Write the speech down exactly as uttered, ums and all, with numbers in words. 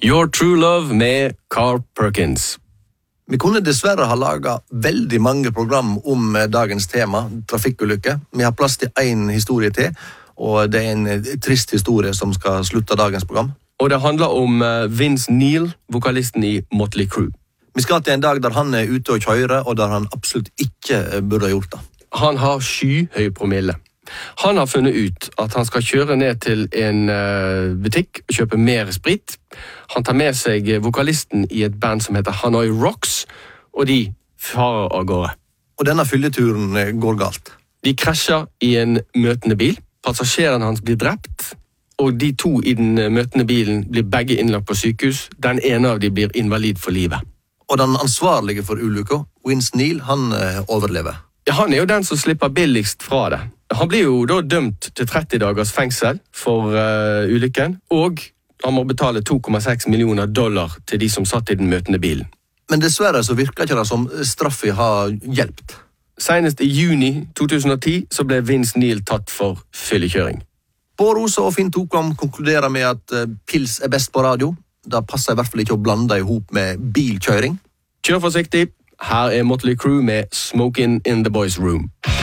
Your True Love med Carl Perkins. Vi kunne dessverre ha laget veldig mange program om dagens tema, trafikkulykker. Vi har plass til en historie til, og det er en trist historie som skal slutte dagens program. Og det handler om Vince Neil, vokalisten i Motley Crue. Vi skal til en dag der han er ute og kjører, og der han absolutt ikke burde ha gjort det. Han har skyhøy promille. Han har funnet ut at han skal kjøre ned til en butikk og kjøpe mer sprit. Han tar med seg vokalisten i et band som heter Hanoi Rocks, og de farer av gårde. Og denne fylleturen går galt. De krasjer i en møtende bil. Passasjerene hans blir drept, og de to i den møtende bilen blir begge innlagt på sykehus. Den ene av de blir invalid for livet. Og den ansvarlige for ulykken, Vince Neil, han overlever. Ja, han er jo den som slipper billigst fra det. Han blir jo da dømt til tretti dagers fengsel for uh, ulykken, og han må betale to komma seks millioner dollar til de som satt i den møtende bilen. Men dessverre så virker ikke det som straffet har hjulpet. Senest i juni to tusen og ti så ble Vince Neil tatt for fyllekjøring. Bård Ose og Finn Tokam konkluderer med at uh, pils er best på radio. Det passer i hvert fall ikke å blande ihop med bilkjøring. Kjør forsiktig. Her er Motley Crue med Smokin' in the Boys Room.